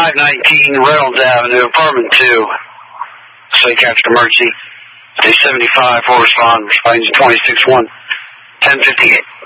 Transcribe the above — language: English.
519 Reynolds Avenue, apartment 2. Say capture emergency. Day 75, full respond, range 26-1, 1058.